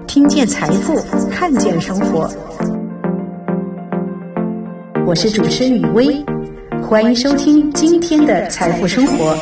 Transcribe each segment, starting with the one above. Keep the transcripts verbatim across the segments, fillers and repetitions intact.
听见财富，看见生活。我是主持人雨薇，欢迎收听今天的财富生活。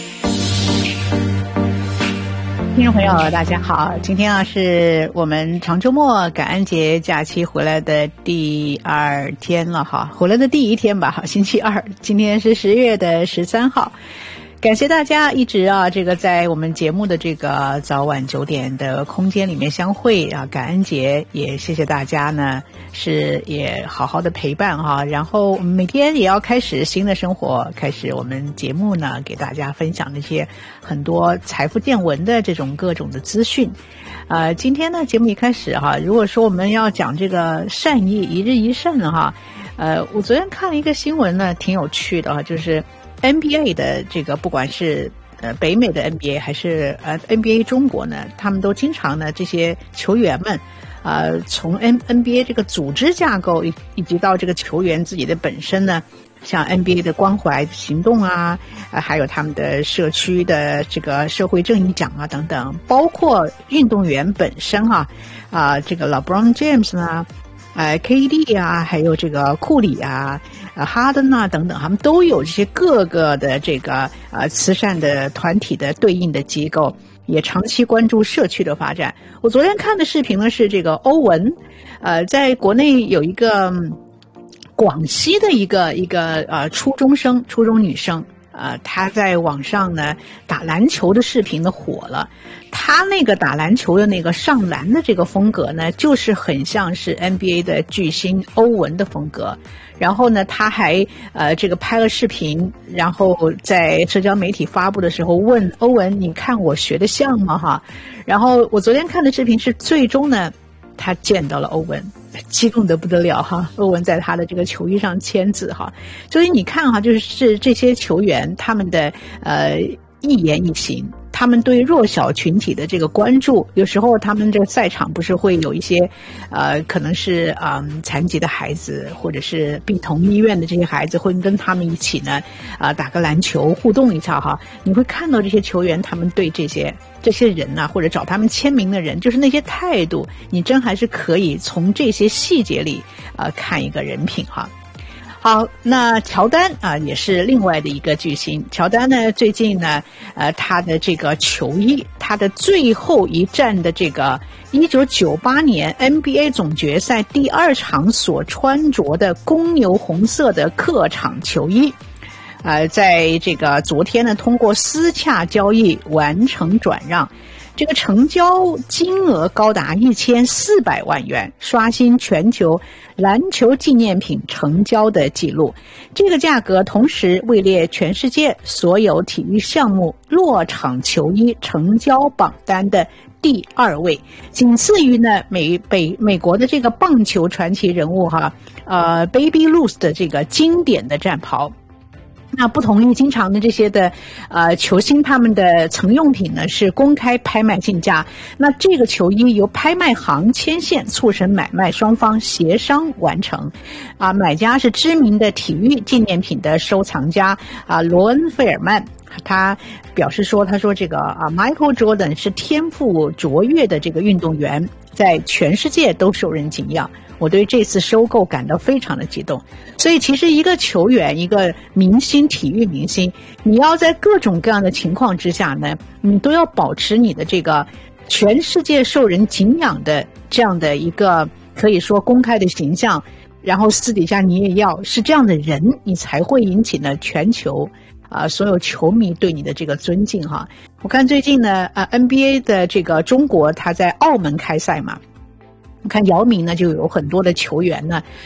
听众朋友大家好，今天啊是我们长周末感恩节假期回来的第二天了哈，回来的第一天吧，星期二，今天是十月的十三号。感谢大家一直啊，这个在我们节目的这个早晚九点的空间里面相会啊，感恩节也谢谢大家呢，是也好好的陪伴哈、啊。然后我们每天也要开始新的生活，开始我们节目呢给大家分享那些很多财富见闻的这种各种的资讯。呃，今天呢节目一开始哈、啊，如果说我们要讲这个善意一日一善哈，呃，我昨天看了一个新闻呢，挺有趣的哈，就是。N B A 的这个不管是呃北美的 N B A 还是呃 N B A 中国呢，他们都经常呢这些球员们，呃从 N NBA 这个组织架构以以及到这个球员自己的本身呢，像 N B A 的关怀行动啊，呃还有他们的社区的这个社会正义奖啊等等，包括运动员本身啊，啊、呃、这个 LeBron James 呢。呃 K D 啊，还有这个库里啊，呃哈登啊等等，他们都有这些各个的这个呃慈善的团体的对应的机构，也长期关注社区的发展。我昨天看的视频呢是这个欧文，呃，在国内有一个广西的一个一个呃初中生，初中女生。呃，他在网上呢打篮球的视频呢火了，他那个打篮球的那个上篮的这个风格呢，就是很像是 N B A 的巨星欧文的风格。然后呢，他还呃这个拍了视频，然后在社交媒体发布的时候问欧文：“你看我学的像吗？”哈，然后我昨天看的视频是最终呢，他见到了欧文。激动得不得了哈！欧文在他的这个球衣上签字哈，所以你看哈，就是这些球员他们的呃一言一行，他们对弱小群体的这个关注，有时候他们这个赛场不是会有一些呃可能是啊、嗯、残疾的孩子，或者是病童医院的这些孩子，会跟他们一起呢啊、呃、打个篮球互动一下哈，你会看到这些球员他们对这些这些人呐、啊，或者找他们签名的人，就是那些态度，你真还是可以从这些细节里啊、呃、看一个人品哈。好，那乔丹啊也是另外的一个巨星。乔丹呢，最近呢，呃，他的这个球衣，他的最后一战的这个一九九八年 N B A 总决赛第二场所穿着的公牛红色的客场球衣，呃，在这个昨天呢，通过私洽交易完成转让。这个成交金额高达一千四百万元，刷新全球篮球纪念品成交的记录。这个价格同时位列全世界所有体育项目落场球衣成交榜单的第二位，仅次于呢美北美国的这个棒球传奇人物哈，呃 Baby Ruth 的这个经典的战袍。那不同于经常的这些的呃球星，他们的曾用品呢是公开拍卖竞价，那这个球衣由拍卖行牵线促成买卖双方协商完成。啊，买家是知名的体育纪念品的收藏家啊罗恩费尔曼。他表示说，他说这个啊 Michael Jordan 是天赋卓越的这个运动员，在全世界都受人敬仰。我对这次收购感到非常的激动。所以其实一个球员，一个明星，体育明星，你要在各种各样的情况之下呢，你都要保持你的这个全世界受人敬仰的这样的一个可以说公开的形象，然后私底下你也要是这样的人，你才会引起呢全球啊、呃，所有球迷对你的这个尊敬哈。我看最近呢，呃 N B A 的这个中国他在澳门开赛嘛，你看姚明呢就有很多的球员呢，